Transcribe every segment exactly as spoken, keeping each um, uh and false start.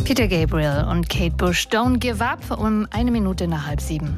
Peter Gabriel und Kate Bush, Don't Give Up, um eine Minute nach halb sieben.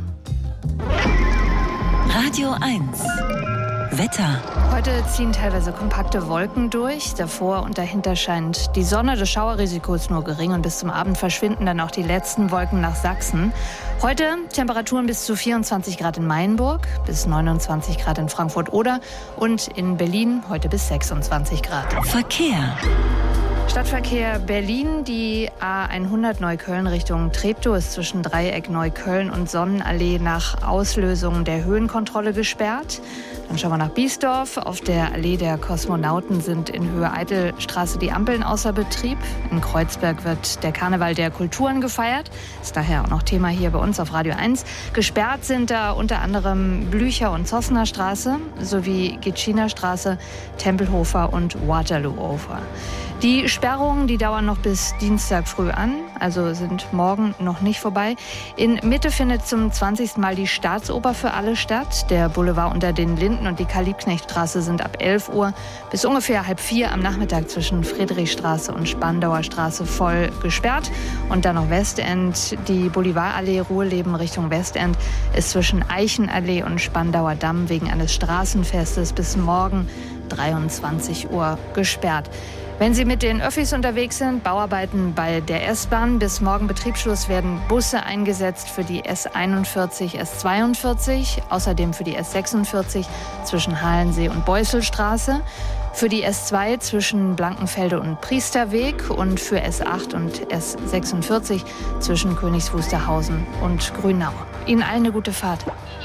Radio eins. Wetter. Heute ziehen teilweise kompakte Wolken durch. Davor und dahinter scheint die Sonne. Das Schauerrisiko ist nur gering und bis zum Abend verschwinden dann auch die letzten Wolken nach Sachsen. Heute Temperaturen bis zu vierundzwanzig Grad in Mainburg, bis neunundzwanzig Grad in Frankfurt-Oder und in Berlin heute bis sechsundzwanzig Grad. Verkehr. Stadtverkehr Berlin, die A hundert Neukölln Richtung Treptow ist zwischen Dreieck Neukölln und Sonnenallee nach Auslösung der Höhenkontrolle gesperrt. Dann schauen wir nach Biesdorf. Auf der Allee der Kosmonauten sind in Höhe Eidelstraße die Ampeln außer Betrieb. In Kreuzberg wird der Karneval der Kulturen gefeiert. Ist daher auch noch Thema hier bei uns auf Radio eins. Gesperrt sind da unter anderem Blücher- und Zossener Straße sowie Gitschiner Straße, Tempelhofer und Waterloo-Ufer. Die Sperrungen, die dauern noch bis Dienstag früh an, also sind morgen noch nicht vorbei. In Mitte findet zum zwanzigsten Mal die Staatsoper für alle statt. Der Boulevard unter den Linden und die Karl-Liebknecht-Straße sind ab elf Uhr bis ungefähr halb vier am Nachmittag zwischen Friedrichstraße und Spandauer Straße voll gesperrt. Und dann noch Westend. Die Bolivarallee Ruheleben Richtung Westend ist zwischen Eichenallee und Spandauer Damm wegen eines Straßenfestes bis morgen dreiundzwanzig Uhr gesperrt. Wenn Sie mit den Öffis unterwegs sind, Bauarbeiten bei der S-Bahn. Bis morgen Betriebsschluss werden Busse eingesetzt für die S einundvierzig, S zweiundvierzig, außerdem für die S sechsundvierzig zwischen Halensee und Beuselstraße, für die S zwei zwischen Blankenfelde und Priesterweg und für S acht und S sechsundvierzig zwischen Königs Wusterhausen und Grünau. Ihnen allen eine gute Fahrt.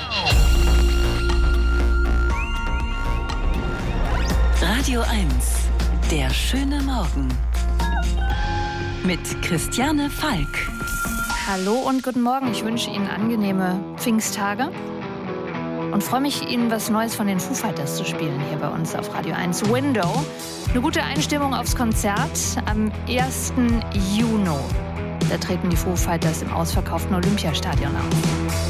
Radio eins. Der schöne Morgen mit Christiane Falk. Hallo und guten Morgen. Ich wünsche Ihnen angenehme Pfingsttage und freue mich, Ihnen was Neues von den Foo Fighters zu spielen hier bei uns auf Radio eins. Window. Eine gute Einstimmung aufs Konzert am ersten Juni. Da treten die Foo Fighters im ausverkauften Olympiastadion auf.